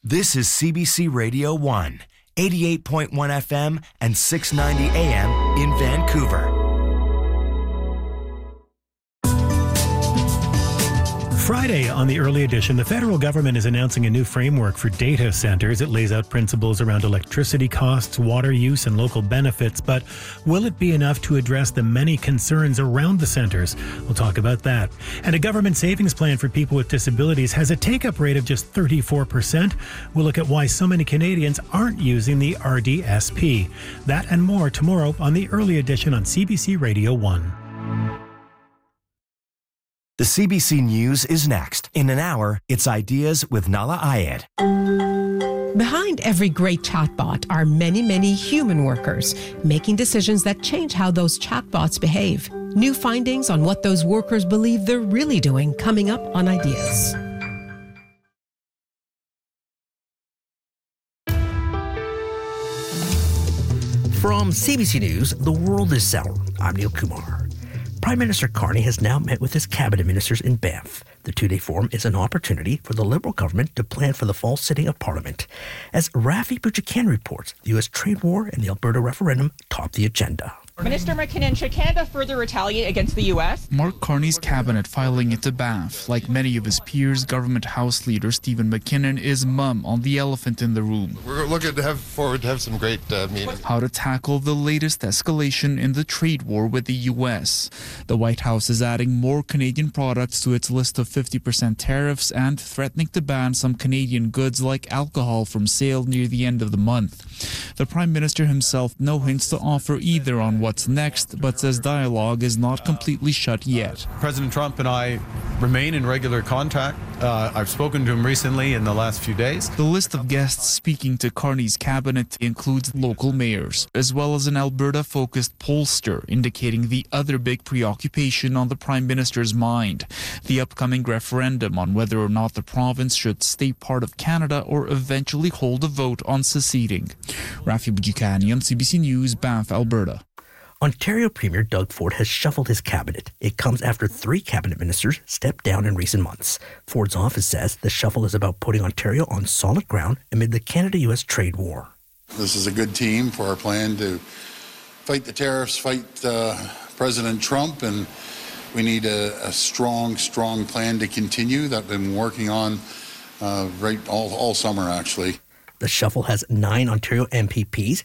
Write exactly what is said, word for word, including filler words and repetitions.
This is C B C Radio one, eighty-eight point one F M and six ninety A M in Vancouver. Friday on the Early Edition, the federal government is announcing a new framework for data centers. It lays out principles around electricity costs, water use, and local benefits. But will it be enough to address the many concerns around the centers? We'll talk about that. And a government savings plan for people with disabilities has a take-up rate of just thirty-four percent. We'll look at why so many Canadians aren't using the R D S P. That and more tomorrow on the Early Edition on C B C Radio one. The C B C News is next. In an hour, it's Ideas with Nala Ayed. Behind every great chatbot are many, many human workers making decisions that change how those chatbots behave. New findings on what those workers believe they're really doing coming up on Ideas. From C B C News, the world is sour. I'm Neil Kumar. Prime Minister Carney has now met with his cabinet ministers in Banff. The two-day forum is an opportunity for the Liberal government to plan for the fall sitting of Parliament. As Rafi Bouchikane reports, the U S trade war and the Alberta referendum top the agenda. Minister McKinnon, should Canada further retaliate against the U S? Mark Carney's cabinet filing into Banff. Like many of his peers, government House Leader Stephen McKinnon is mum on the elephant in the room. We're looking to have forward to have some great uh, meetings. How to tackle the latest escalation in the trade war with the U S. The White House is adding more Canadian products to its list of fifty percent tariffs and threatening to ban some Canadian goods like alcohol from sale near the end of the month. The Prime Minister himself no hints to offer either on what's next, but says dialogue is not completely shut yet. President Trump and I remain in regular contact. Uh, I've spoken to him recently in the last few days. The list of guests speaking to Carney's cabinet includes local mayors, as well as an Alberta-focused pollster, indicating the other big preoccupation on the Prime Minister's mind, the upcoming referendum on whether or not the province should stay part of Canada or eventually hold a vote on seceding. Rafi Bouchikane on C B C News, Banff, Alberta. Ontario Premier Doug Ford has shuffled his cabinet. It comes after three cabinet ministers stepped down in recent months. Ford's office says the shuffle is about putting Ontario on solid ground amid the Canada-U S trade war. This is a good team for our plan to fight the tariffs, fight uh, President Trump, and we need a, a strong, strong plan to continue that I've been working on uh, right all, all summer, actually. The shuffle has nine Ontario M P Ps